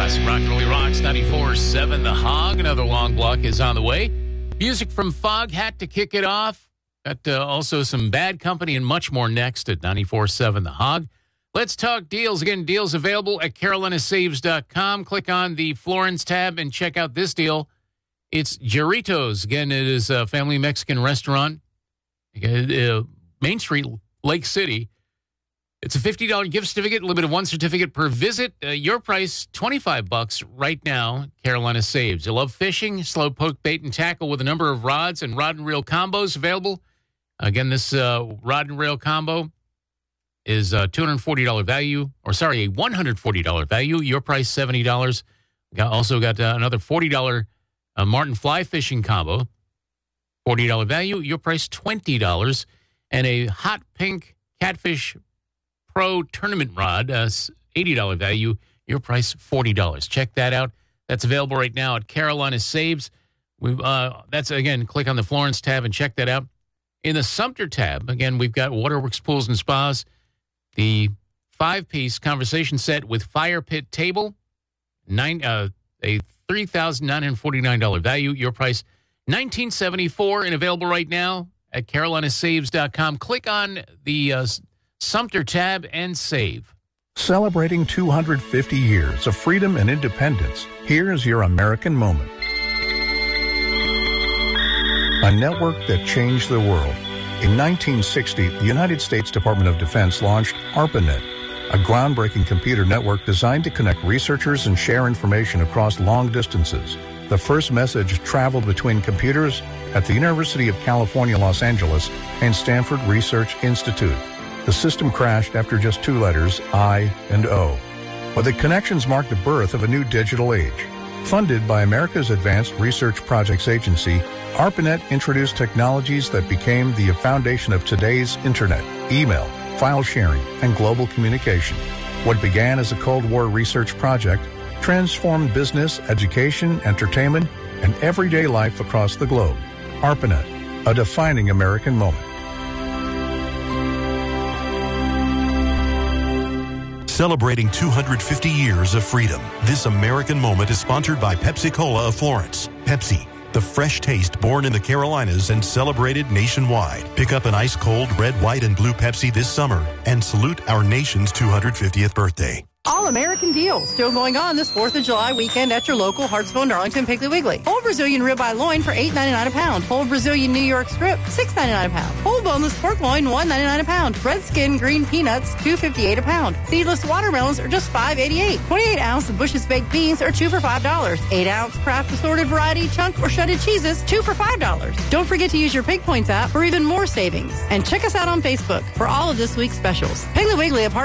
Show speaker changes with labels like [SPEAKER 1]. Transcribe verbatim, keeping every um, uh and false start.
[SPEAKER 1] Classic Rock and Roll Rocks ninety-four point seven The Hog. Another long block is on the way. Music from Foghat to kick it off. Got uh, also some Bad Company and much more next at ninety-four point seven The Hog. Let's talk deals. Again, deals available at carolina saves dot com. Click on the Florence tab and check out this deal. It's Jarritos. Again, it is a family Mexican restaurant. Uh, Main Street, Lake City. It's a fifty dollars gift certificate, limited one certificate per visit. Uh, your price, twenty-five bucks right now, Carolina Saves. You love fishing, slow poke, bait, and tackle with a number of rods and rod and reel combos available. Again, this uh, rod and reel combo is a two hundred forty dollars value, or sorry, a one hundred forty dollars value. Your price, seventy dollars. Got, also got uh, another forty dollars uh, Martin fly fishing combo, forty dollars value. Your price, twenty dollars. And a hot pink catfish Pro Tournament Rod, uh, eighty dollars value. Your price, forty dollars. Check that out. That's available right now at Carolina Saves. We've, uh, that's, again, click on the Florence tab and check that out. In the Sumter tab, again, we've got Waterworks Pools and Spas, the five-piece conversation set with fire pit table, nine, uh, a three thousand nine hundred forty-nine dollars value. Your price, nineteen seventy-four dollars, and available right now at carolina saves dot com. Click on the uh, Sumter tab and save.
[SPEAKER 2] Celebrating two hundred fifty years of freedom and independence, here's your American moment. A network that changed the world. In nineteen sixty, the United States Department of Defense launched ARPANET, a groundbreaking computer network designed to connect researchers and share information across long distances. The first message traveled between computers at the University of California, Los Angeles, and Stanford Research Institute. The system crashed after just two letters, I and O. But the connections marked the birth of a new digital age. Funded by America's Advanced Research Projects Agency, ARPANET introduced technologies that became the foundation of today's Internet, email, file sharing, and global communication. What began as a Cold War research project transformed business, education, entertainment, and everyday life across the globe. ARPANET, a defining American moment.
[SPEAKER 3] Celebrating two hundred fifty years of freedom. This American moment is sponsored by Pepsi-Cola of Florence. Pepsi, the fresh taste born in the Carolinas and celebrated nationwide. Pick up an ice-cold red, white, and blue Pepsi this summer and salute our nation's two hundred fiftieth birthday.
[SPEAKER 4] All-American deal. Still going on this fourth of July weekend at your local Hartsville, Darlington, Piggly Wiggly. Whole Brazilian ribeye loin for eight ninety-nine a pound. Whole Brazilian New York strip, six ninety-nine a pound. Whole boneless pork loin, one ninety-nine a pound. Red skin green peanuts, two fifty-eight a pound. Seedless watermelons are just five eighty-eight. twenty-eight ounce Bush's baked beans are two for five dollars. eight ounce Kraft assorted variety chunk or shredded cheeses, two for five dollars. Don't forget to use your Pig Points app for even more savings. And check us out on Facebook for all of this week's specials. Piggly Wiggly of